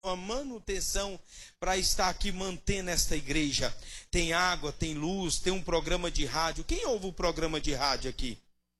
uma manutenção para estar aqui mantendo esta igreja. Tem água, tem luz, tem um programa de rádio. Quem ouve o programa de rádio aqui?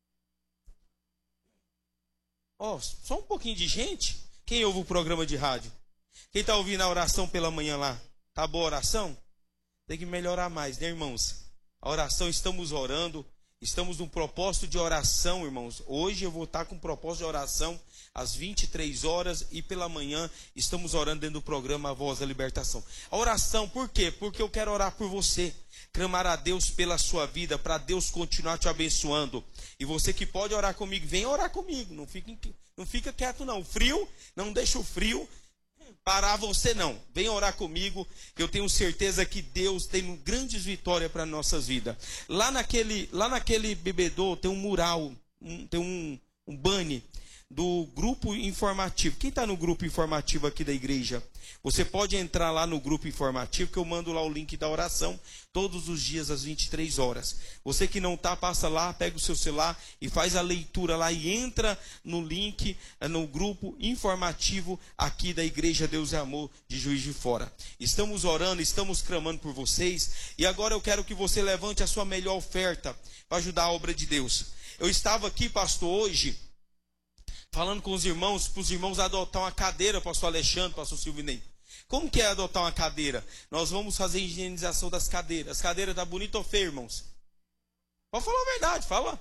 Só um pouquinho de gente. Quem ouve o programa de rádio? Quem está ouvindo a oração pela manhã lá? Tá boa a oração? Tem que melhorar mais, né, irmãos? A oração, estamos orando. Estamos num propósito de oração, irmãos. Hoje eu vou estar com um propósito de oração às 23 horas e pela manhã estamos orando dentro do programa A Voz da Libertação. A oração, por quê? Porque eu quero orar por você. Clamar a Deus pela sua vida, para Deus continuar te abençoando. E você que pode orar comigo, vem orar comigo. Não fica quieto não. O frio, não deixa o frio parar você não. Vem orar comigo, que eu tenho certeza que Deus tem grandes vitórias para nossas vidas. Lá naquele bebedouro tem um mural, tem um banner do grupo informativo. Quem está no grupo informativo aqui da igreja? Você pode entrar lá no grupo informativo, que eu mando lá o link da oração todos os dias às 23 horas. Você que não está, passa lá, pega o seu celular e faz a leitura lá e entra no link, no grupo informativo aqui da Igreja Deus e Amor de Juiz de Fora. Estamos orando, estamos clamando por vocês e agora eu quero que você levante a sua melhor oferta para ajudar a obra de Deus. Eu estava aqui, pastor, hoje falando com os irmãos, para os irmãos adotar uma cadeira, pastor Alexandre, pastor Silvinei. Como que é adotar uma cadeira? Nós vamos fazer a higienização das cadeiras. As cadeiras estão bonitas ou feias, irmãos? Pode falar a verdade, fala.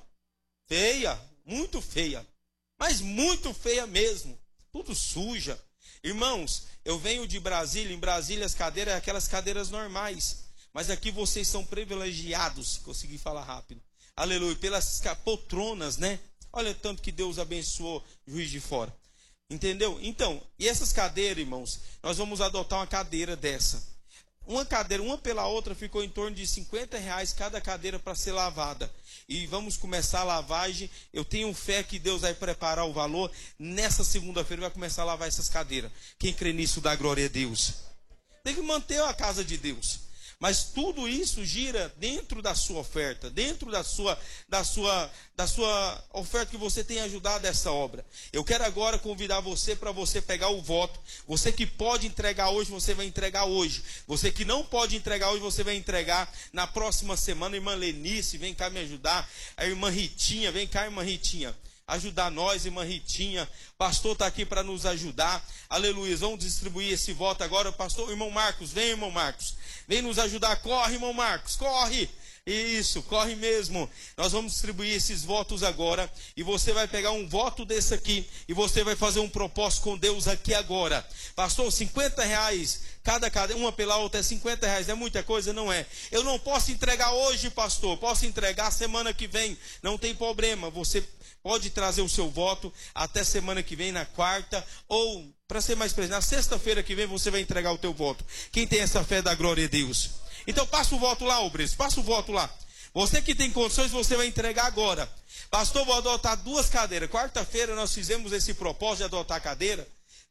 Feia, muito feia. Mas muito feia mesmo. Tudo suja. Irmãos, eu venho de Brasília. Em Brasília as cadeiras são aquelas cadeiras normais. Mas aqui vocês são privilegiados. Consegui falar rápido. Aleluia. Pelas poltronas, né? Olha tanto que Deus abençoou Juiz de Fora. Entendeu? Então, e essas cadeiras, irmãos, nós vamos adotar uma cadeira dessa. Uma cadeira, uma pela outra, ficou em torno de R$50 cada cadeira para ser lavada. E vamos começar a lavagem. Eu tenho fé que Deus vai preparar o valor. Nessa segunda-feira vai começar a lavar essas cadeiras. Quem crê nisso dá glória a Deus. Tem que manter a casa de Deus. Mas tudo isso gira dentro da sua oferta, dentro da sua oferta que você tem ajudado essa obra. Eu quero agora convidar você para você pegar o voto. Você que pode entregar hoje, você vai entregar hoje. Você que não pode entregar hoje, você vai entregar na próxima semana. Irmã Lenice, vem cá me ajudar. A irmã Ritinha, vem cá, irmã Ritinha. Ajudar nós, irmã Ritinha. Pastor está aqui para nos ajudar. Aleluia. Vamos distribuir esse voto agora. Pastor, irmão Marcos, vem, irmão Marcos. Vem nos ajudar. Corre, irmão Marcos, corre. Isso, corre mesmo. Nós vamos distribuir esses votos agora. E você vai pegar um voto desse aqui. E você vai fazer um propósito com Deus aqui agora. Pastor, R$50. Cada cadeira, uma pela outra é R$50. É muita coisa? Não é. Eu não posso entregar hoje, pastor. Posso entregar semana que vem. Não tem problema. Você pode trazer o seu voto até semana que vem, na quarta, ou, para ser mais preciso, na sexta-feira que vem você vai entregar o teu voto. Quem tem essa fé dá glória a Deus. Então passa o voto lá, obreiros, passa o voto lá. Você que tem condições, você vai entregar agora. Pastor, vou adotar 2 cadeiras. Quarta-feira nós fizemos esse propósito de adotar a cadeira.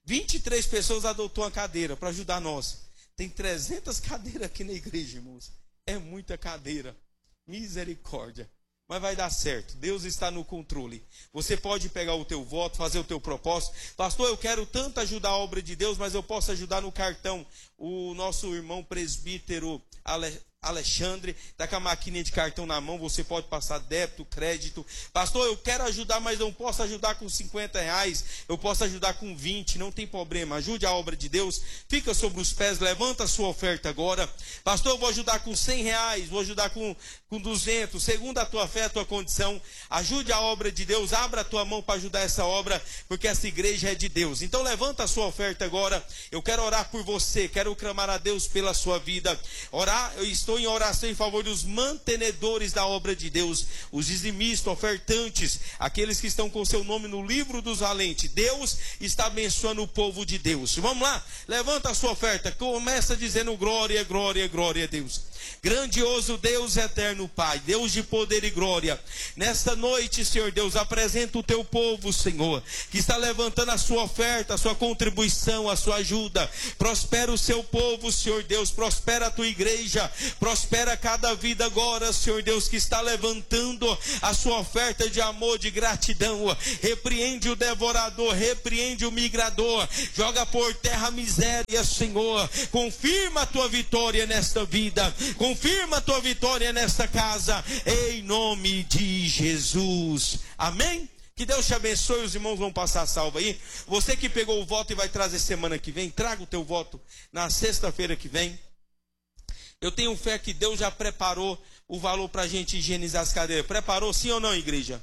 23 pessoas adotou uma cadeira para ajudar nós. Tem 300 cadeiras aqui na igreja, irmãos. É muita cadeira. Misericórdia. Mas vai dar certo, Deus está no controle. Você pode pegar o teu voto, fazer o teu propósito. Pastor, eu quero tanto ajudar a obra de Deus, mas eu posso ajudar no cartão. O nosso irmão presbítero Alexandre está com a maquininha de cartão na mão. Você pode passar débito, crédito. Pastor, eu quero ajudar, mas não posso ajudar com R$50. Eu posso ajudar com 20, não tem problema. Ajude a obra de Deus. Fica sobre os pés, levanta a sua oferta agora. Pastor, eu vou ajudar com R$100, vou ajudar com 200. Segundo a tua fé, a tua condição. Ajude a obra de Deus. Abra a tua mão para ajudar essa obra, porque essa igreja é de Deus. Então levanta a sua oferta agora. Eu quero orar por você. Quero clamar a Deus pela sua vida. Orar, eu estou em oração em favor dos mantenedores da obra de Deus, os dizimistas, ofertantes, aqueles que estão com seu nome no livro dos valentes. Deus está abençoando o povo de Deus. Vamos lá, levanta a sua oferta, começa dizendo glória, glória, glória a Deus. Grandioso Deus eterno Pai, Deus de poder e glória, nesta noite, Senhor Deus, apresenta o teu povo, Senhor, que está levantando a sua oferta, a sua contribuição, a sua ajuda. Prospera o seu povo, Senhor Deus, prospera a tua igreja, Prospera cada vida agora, Senhor Deus, que está levantando a sua oferta de amor, de gratidão. Repreende o devorador, repreende o migrador, joga por terra a miséria, Senhor. Confirma a tua vitória nesta vida, confirma a tua vitória nesta casa, em nome de Jesus. Amém? Que Deus te abençoe. Os irmãos vão passar a salva aí. Você que pegou o voto e vai trazer semana que vem, traga o teu voto na sexta-feira que vem. Eu tenho fé que Deus já preparou o valor para a gente higienizar as cadeiras. Preparou, sim ou não, igreja?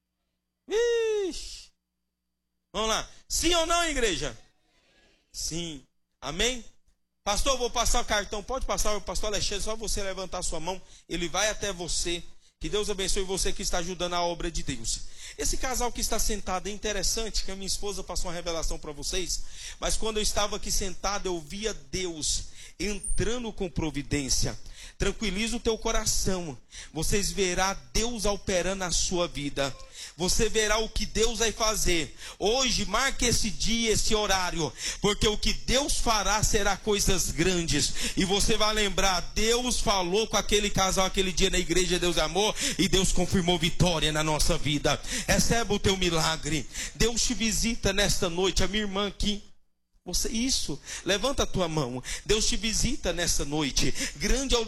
Ixi. Vamos lá. Sim ou não, igreja? Sim. Amém? Pastor, vou passar o cartão. Pode passar, o pastor Alexandre, só você levantar a sua mão. Ele vai até você. Que Deus abençoe você que está ajudando a obra de Deus. Esse casal que está sentado é interessante, que a minha esposa passou uma revelação para vocês. Mas quando eu estava aqui sentado, eu via Deus entrando com providência. Tranquiliza o teu coração. Vocês verão Deus operando na sua vida. Você verá o que Deus vai fazer. Hoje, marque esse dia, esse horário. Porque o que Deus fará será coisas grandes. E você vai lembrar, Deus falou com aquele casal aquele dia na igreja, Deus amou. E Deus confirmou vitória na nossa vida. Receba o teu milagre. Deus te visita nesta noite. A minha irmã aqui. Isso, levanta a tua mão. Deus te visita nesta noite. Grande é o